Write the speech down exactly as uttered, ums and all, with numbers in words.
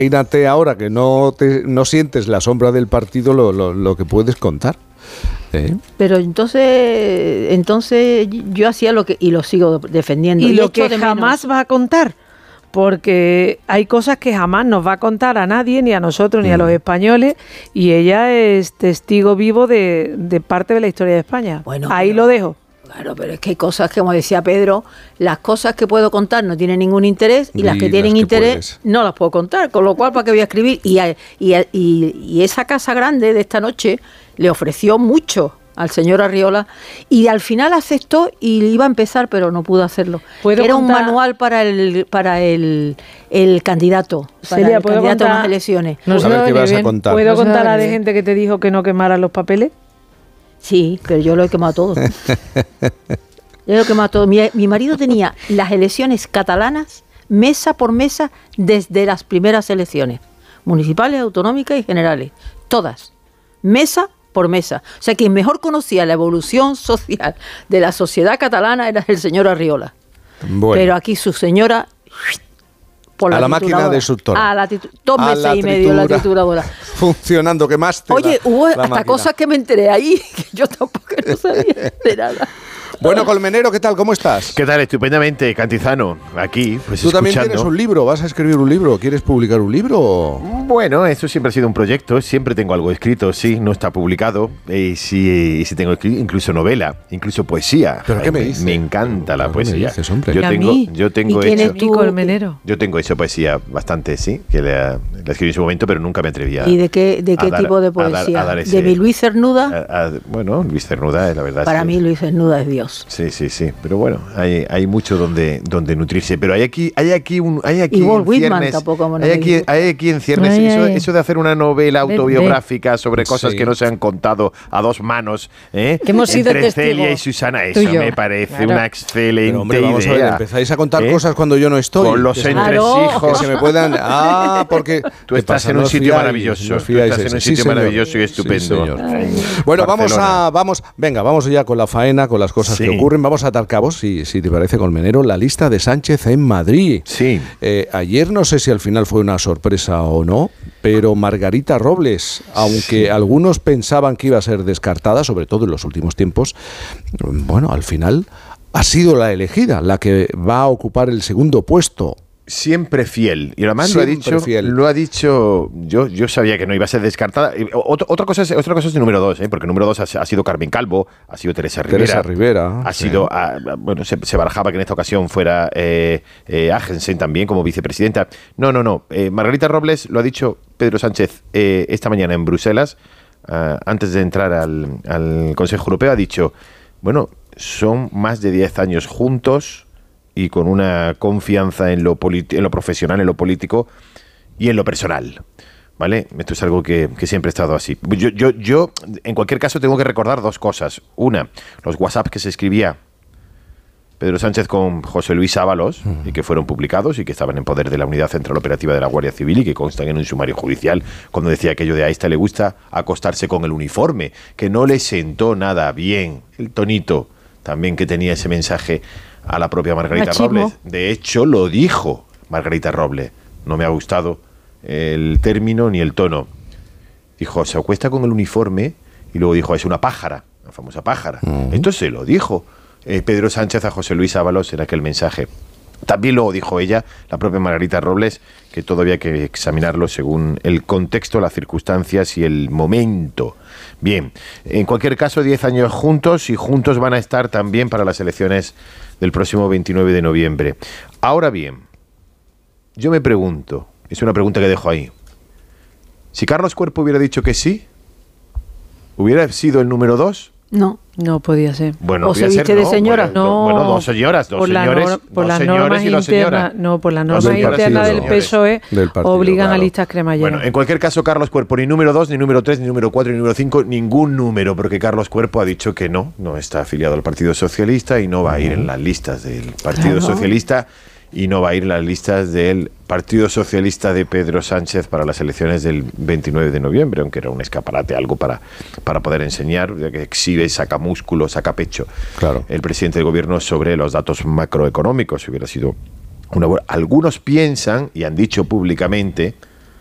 imagínate ahora que no, te, no sientes la sombra del partido lo, lo, lo que puedes contar. ¿Eh? Pero entonces entonces yo hacía lo que y lo sigo defendiendo. Y, y lo que de jamás va a contar, porque hay cosas que jamás nos va a contar a nadie, ni a nosotros, ni mm. a los españoles, y ella es testigo vivo de, de parte de la historia de España. Bueno, ahí pero, lo dejo. Claro, pero es que hay cosas que, como decía Pedro, las cosas que puedo contar no tienen ningún interés, y, y las que tienen las que interés puedes. no las puedo contar, con lo cual, ¿para qué voy a escribir? Y, y, y, y esa casa grande de esta noche le ofreció mucho al señor Arriola y al final aceptó y iba a empezar, pero no pudo hacerlo. Era contar? un manual para el para el, el candidato, para Celia, el candidato contar? a las elecciones. No sé qué vas a contar. ¿Puedo no contar a la de gente que te dijo que no quemaran los papeles? Sí, pero yo lo he quemado todo. Yo lo he quemado todo. Mi, mi marido tenía las elecciones catalanas mesa por mesa desde las primeras elecciones, municipales, autonómicas y generales, todas, mesa por mesa. O sea, quien mejor conocía la evolución social de la sociedad catalana era el señor Arriola. Bueno. Pero aquí su señora... Por la a la máquina destructora. A la titu- dos a meses la y medio la trituradora. Funcionando, que más te Oye, la, hubo la hasta máquina. cosas que me enteré ahí, que yo tampoco no sabía de nada. Bueno, Colmenero, ¿qué tal? ¿Cómo estás? ¿Qué tal? Estupendamente, Cantizano. Aquí, pues Tú escuchando. también tienes un libro, ¿vas a escribir un libro? ¿Quieres publicar un libro? Bueno, eso siempre ha sido un proyecto, siempre tengo algo escrito, sí, no está publicado, y sí, y sí tengo escrito, incluso novela, incluso poesía. ¿Pero qué me dices? Me encanta la ¿Pero poesía. qué me dices, hombre? Yo ¿Y a tengo, mí? yo tengo ¿Y hecho. tú, Colmenero? Yo tengo hecho poesía bastante, sí, que la, la escribí en su momento, pero nunca me atrevía. ¿Y de qué, de qué dar, tipo de poesía? A dar, a dar ese, ¿De mi Luis Cernuda? A, a, bueno, Luis Cernuda, la verdad. Para es que, mí Luis Cernuda es Dios. Sí, sí, sí, pero bueno, hay, hay mucho donde, donde nutrirse, pero hay aquí, hay aquí un, hay aquí y Walt en Whitman ciernes, tampoco. Bueno, hay aquí, hay aquí en ciernes ay, eso, ay. eso de hacer una novela autobiográfica sobre cosas sí. que no se han contado a dos manos, ¿eh? Que hemos sido entre testigos. Celia y Susana, eso Tú y yo. me parece Claro. una excelente Pero, hombre, vamos idea. a ver, empezáis a contar ¿Eh? cosas cuando yo no estoy. Con los que se me- entresijos. Que se me puedan... Ah, porque... Tú ¿qué estás pasa? en No un os sitio fiáis, maravilloso. no os Tú fiáis estás en ese. un Sí, sitio señor. maravilloso y estupendo. Sí, señor. Ay, Bueno, vamos Barcelona. a... vamos Venga, vamos ya con la faena, con las cosas Sí. que ocurren. Vamos a atar cabos, si, si te parece, Colmenero, la lista de Sánchez en Madrid. Sí. Eh, ayer no sé si al final fue una sorpresa o no, pero Margarita Robles, aunque Sí. algunos pensaban que iba a ser descartada, sobre todo en los últimos tiempos, bueno, al final ha sido la elegida, la que va a ocupar el segundo puesto. Siempre fiel. Y además lo ha Siempre dicho, fiel. lo ha dicho, yo, yo sabía que no iba a ser descartada. Y otra, otra cosa es, otra cosa es el número dos, ¿eh? Porque el número dos ha, ha sido Carmen Calvo, ha sido Teresa Rivera. Teresa Rivera. Ha sí. sido, ah, bueno, se, se barajaba que en esta ocasión fuera eh, eh, Agensen también como vicepresidenta. No, no, no. Eh, Margarita Robles lo ha dicho Pedro Sánchez eh, esta mañana en Bruselas, ah, antes de entrar al, al Consejo Europeo, ha dicho, bueno, son más de diez años juntos y con una confianza en lo, politi- en lo profesional, en lo político y en lo personal, ¿vale? Esto es algo que, que siempre he estado así. Yo, yo, yo, en cualquier caso, tengo que recordar dos cosas. Una, los WhatsApp que se escribía Pedro Sánchez con José Luis Ábalos, uh-huh. y que fueron publicados y que estaban en poder de la Unidad Central Operativa de la Guardia Civil y que constan en un sumario judicial, cuando decía aquello de a esta le gusta acostarse con el uniforme, que no le sentó nada bien, el tonito también que tenía ese mensaje a la propia Margarita Machismo. Robles. De hecho, lo dijo Margarita Robles. No me ha gustado el término ni el tono. Dijo, se acuesta con el uniforme, y luego dijo, es una pájara, la famosa pájara. Uh-huh. Entonces se lo dijo eh, Pedro Sánchez a José Luis Ábalos en aquel mensaje. También luego dijo ella, la propia Margarita Robles, que todo había que examinarlo según el contexto, las circunstancias y el momento. Bien, en cualquier caso, diez años juntos y juntos van a estar también para las elecciones del próximo veintinueve de noviembre. Ahora bien, yo me pregunto, es una pregunta que dejo ahí, si Carlos Cuerpo hubiera dicho que sí, ¿hubiera sido el número dos? No. No podía ser. Bueno, ¿O se viste ser, de no, señora? Bueno, No. bueno, dos señoras, dos Por la señores, nor- por dos las señores normas y dos señoras. internas, no, por las Dos normas señoras y internas dos del señores. P S O E Del partido, obligan claro. a listas cremalleras. Bueno, en cualquier caso, Carlos Cuerpo, ni número dos, ni número tres, ni número cuatro, ni número cinco, ningún número, porque Carlos Cuerpo ha dicho que no, no está afiliado al Partido Socialista y no va a ir en las listas del Partido Claro. Socialista y no va a ir en las listas del Partido Socialista de Pedro Sánchez para las elecciones del veintinueve de noviembre, aunque era un escaparate, algo para, para poder enseñar, ya que exhibe, saca músculo, saca pecho Claro. el presidente del gobierno sobre los datos macroeconómicos. Hubiera sido una buena... Algunos piensan, y han dicho públicamente,